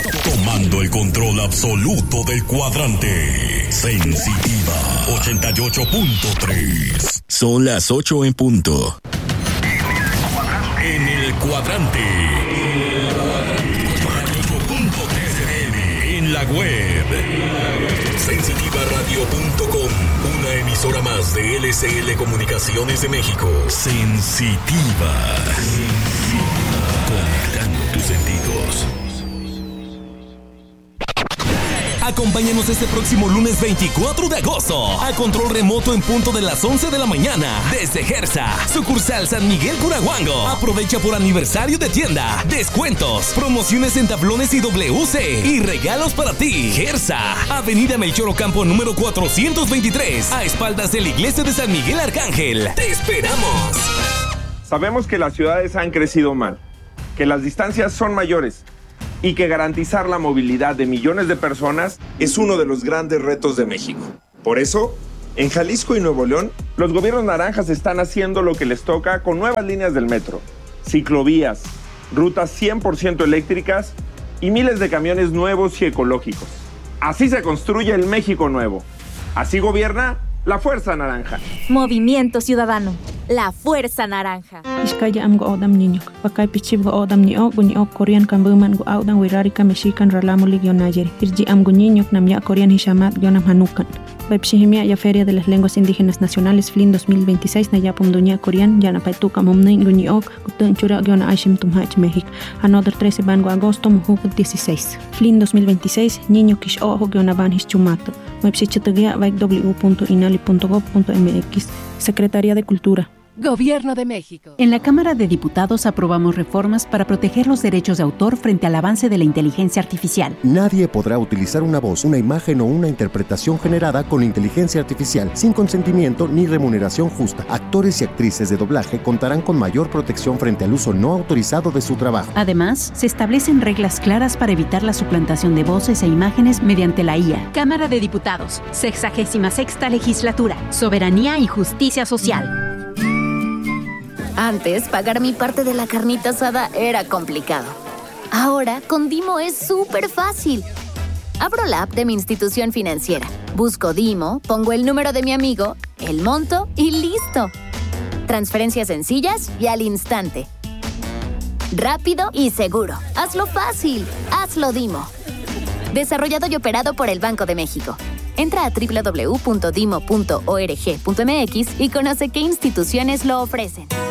Tomando el control absoluto del cuadrante. Sensitiva 88.3. Son las 8 en punto. En el cuadrante. En la web. Sensitivaradio.com. Una emisora más de LCL Comunicaciones de México. Sensitiva. Conectando tus sentidos. Acompáñanos este próximo lunes 24 de agosto a control remoto en punto de las 11 de la mañana desde Gersa, sucursal San Miguel Curahuango. Aprovecha por aniversario de tienda, descuentos, promociones en tablones y WC y regalos para ti. Gersa, Avenida Melchor Ocampo número 423, a espaldas de la iglesia de San Miguel Arcángel. ¡Te esperamos! Sabemos que las ciudades han crecido mal, que las distancias son mayores y que garantizar la movilidad de millones de personas es uno de los grandes retos de México. Por eso, en Jalisco y Nuevo León, los gobiernos naranjas están haciendo lo que les toca con nuevas líneas del metro, ciclovías, rutas 100% eléctricas y miles de camiones nuevos y ecológicos. Así se construye el México nuevo. Así gobierna la Fuerza Naranja. Movimiento Ciudadano. La Fuerza Naranja. Iskaya amgo odam niño. Pakai pichib go odam niño Korean kambuman go audan wirarika mexican ralamo ligionayer. Irji amgo niño namya Korean hishamat gionam hanukan. Baipshihimia ya Feria de las Lenguas Indígenas Nacionales FLIN 2026 Nayapum Dunia Korean Yana Paituka Momnin Guniok Gutun Chura Giona Aishim Tumhach México. Another 13 Bango Agosto Mujuk 16. FLIN 2026 Niño Kish Ojo Giona Banhis Chumato. Website w.inali.gov.mx. Secretaría de Cultura. Gobierno de México. En la Cámara de Diputados aprobamos reformas para proteger los derechos de autor frente al avance de la inteligencia artificial. Nadie podrá utilizar una voz, una imagen o una interpretación generada con inteligencia artificial sin consentimiento ni remuneración justa. Actores y actrices de doblaje contarán con mayor protección frente al uso no autorizado de su trabajo. Además, se establecen reglas claras para evitar la suplantación de voces e imágenes mediante la IA. Cámara de Diputados, 66ª Legislatura, Soberanía y Justicia Social. Antes, pagar mi parte de la carnita asada era complicado. Ahora, con Dimo es súper fácil. Abro la app de mi institución financiera, busco Dimo, pongo el número de mi amigo, el monto y ¡listo! Transferencias sencillas y al instante. Rápido y seguro. Hazlo fácil. Hazlo Dimo. Desarrollado y operado por el Banco de México. Entra a www.dimo.org.mx y conoce qué instituciones lo ofrecen.